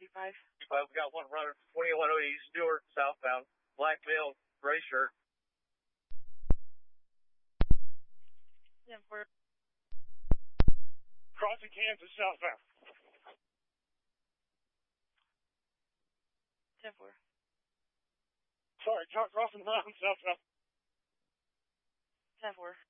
55. We got one runner, 2108 Stewart, southbound, black male, gray shirt. 10-4. Crossing Kansas, southbound. 10-4. Sorry, crossing the mountain, southbound. 10-4.